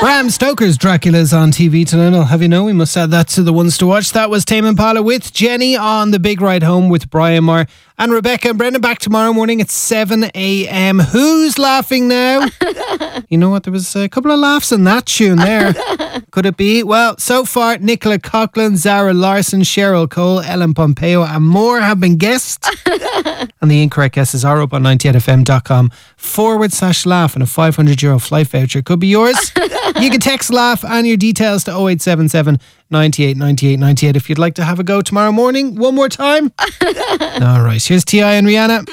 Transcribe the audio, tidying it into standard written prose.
Bram Stoker's Dracula's on TV tonight. I'll have you know, we must add that to the ones to watch. That was Tame Impala with Jenny on The Big Ride Home with Brian Maher and Rebecca and Brendan back tomorrow morning at 7 a.m. Who's laughing now? You know what? There was a couple of laughs in that tune there. Could it be? Well, so far, Nicola Coughlan, Zara Larson, Cheryl Cole, Ellen Pompeo and more have been guessed. And the incorrect guesses are up on 98fm.com/laugh, and a €500 flight voucher could be yours. You can text laugh and your details to 0877 98 98 98 if you'd like to have a go tomorrow morning. One more time. All right, here's T.I. and Rihanna.